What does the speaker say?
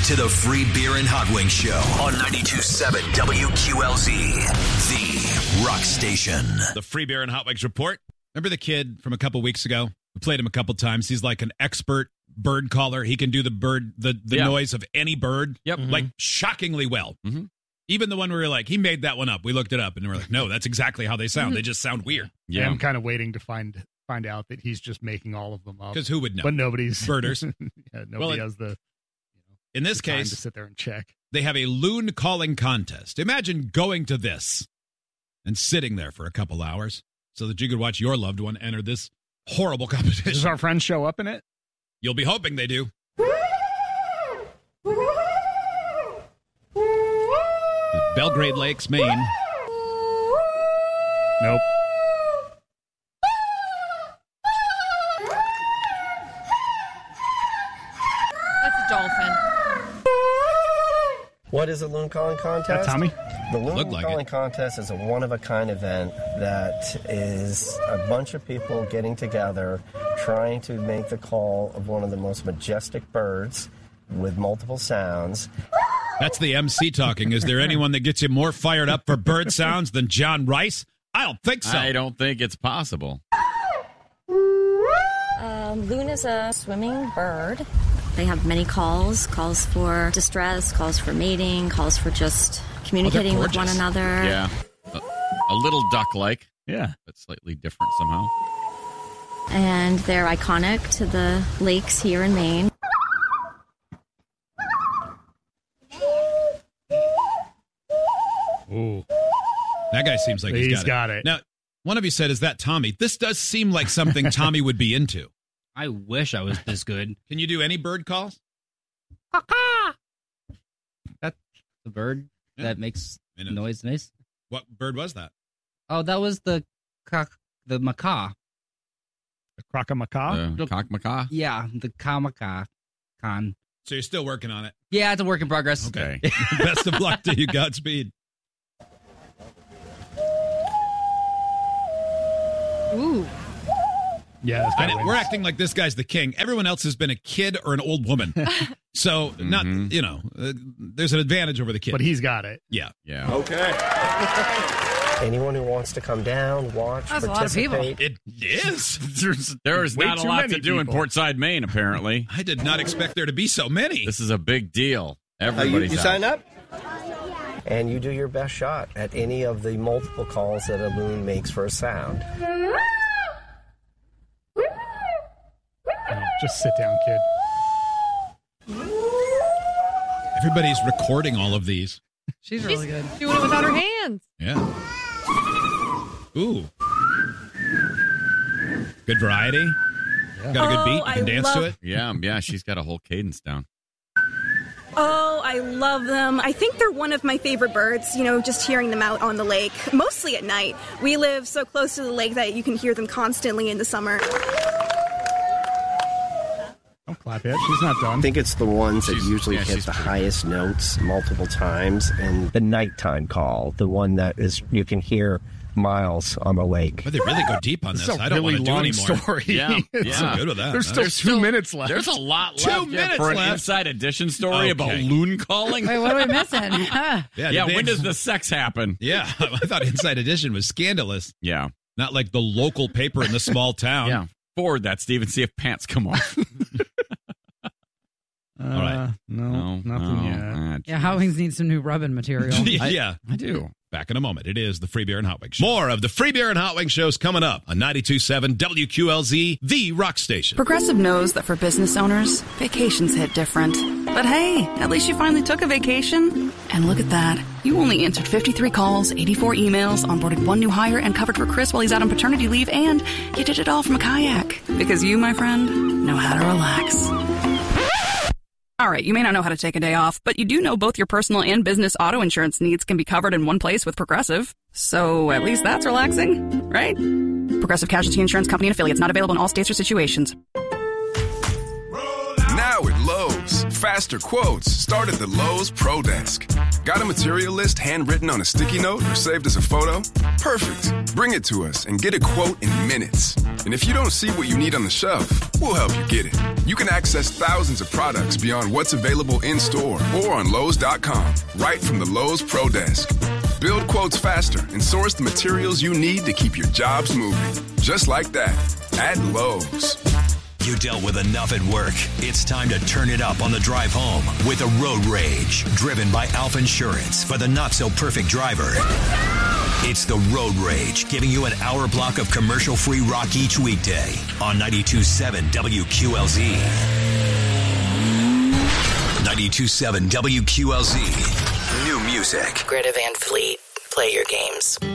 to the Free Beer and Hot Wings Show on 92.7 WQLZ, the rock station. The Free Beer and Hot Wings Report. Remember the kid from a couple weeks ago? We played him a couple times. He's like an expert bird caller. He can do the bird, the noise of any bird. Yep. Like shockingly well. Mm-hmm. Even the one where we were like, he made that one up. We looked it up and we're like, no, that's exactly how they sound. They just sound weird. Yeah. I'm kind of waiting to find out that he's just making all of them up. Because who would know? But nobody's birders. Nobody has the in this time case to sit there and check. They have a loon calling contest. Imagine going to this and sitting there for a couple hours so that you could watch your loved one enter this horrible competition. Does our friends show up in it? You'll be hoping they do. Belgrade Lakes, Maine. Nope. That's a dolphin. What is a loon calling contest? That Tommy? The loon calling contest is a one-of-a-kind event that is a bunch of people getting together trying to make the call of one of the most majestic birds with multiple sounds. That's the MC talking. Is there anyone that gets you more fired up for bird sounds than John Rice? I don't think so. I don't think it's possible. Loon is a swimming bird. They have many calls for distress, calls for mating, calls for just communicating with one another. Yeah. A little duck-like. Yeah. But slightly different somehow. And they're iconic to the lakes here in Maine. Ooh. That guy seems like he's got it. Now, one of you said, is that Tommy? This does seem like something Tommy would be into. I wish I was this good. Can you do any bird calls? That's the bird that makes noise. Nice. What bird was that? Oh, that was the macaw. The croc-a-macaw? The cock-macaw? Yeah, the ka-macaw. So you're still working on it? Yeah, it's a work in progress. Okay. Best of luck to you. Godspeed. Ooh. Yeah, we're acting like this guy's the king. Everyone else has been a kid or an old woman. So, there's an advantage over the kid. But he's got it. Yeah. Yeah. Okay. Anyone who wants to come down, watch, That's participate. a lot of people. It is. There's Way not a too lot many to do in people. Portside, Maine, apparently. I did not expect there to be so many. This is a big deal. Everybody's you out. sign up? And you do your best shot at any of the multiple calls that a loon makes for a sound. Oh, just sit down, kid. Everybody's recording all of these. She's really good. Doing it without her hands. Yeah. Ooh. Good variety. Yeah. Got a good beat. You can dance to it. Yeah, she's got a whole cadence down. Oh, I love them. I think they're one of my favorite birds, just hearing them out on the lake, mostly at night. We live so close to the lake that you can hear them constantly in the summer. Don't clap yet. She's not done. I think it's the ones that usually hit the highest notes multiple times, and the nighttime call, the one that is you can hear miles on the lake. But they really go deep on this. It's a I don't really want to do long anymore. story. Yeah. I'm so good with that. There's still 2 minutes left. There's a lot 2 left minutes for an left. Inside Edition story Okay. about loon calling. Wait, what are we missing? Yeah, when does the sex happen? Yeah, I thought Inside Edition was scandalous. Yeah. Not like the local paper in the small town. Yeah. Forward that, Steve, and see if pants come off. All right. No, nothing yet. Yeah, Hot Wings needs some new rubbing material. Yeah. I do. Back in a moment. It is the Free Beer and Hot Wings Show. More of the Free Beer and Hot Wings shows coming up on 92.7 WQLZ, the rock station. Progressive knows that for business owners, vacations hit different. But hey, at least you finally took a vacation. And look at that. You only answered 53 calls, 84 emails, onboarded 1 new hire, and covered for Chris while he's out on paternity leave, and you did it all from a kayak. Because you, my friend, know how to relax. All right, you may not know how to take a day off, but you do know both your personal and business auto insurance needs can be covered in one place with Progressive. So at least that's relaxing, right? Progressive Casualty Insurance Company and Affiliates, not available in all states or situations. Now at Lowe's, faster quotes start at the Lowe's Pro Desk. Got a material list handwritten on a sticky note or saved as a photo? Perfect. Bring it to us and get a quote in minutes. And if you don't see what you need on the shelf, we'll help you get it. You can access thousands of products beyond what's available in-store or on Lowe's.com, right from the Lowe's Pro Desk. Build quotes faster and source the materials you need to keep your jobs moving. Just like that, at Lowe's. You dealt with enough at work. It's time to turn it up on the drive home with a Road Rage, driven by Alpha Insurance for the not-so-perfect driver. It's the Road Rage, giving you an hour block of commercial-free rock each weekday on 92.7 WQLZ. 92.7 WQLZ. New music. Greta Van Fleet. Play your games.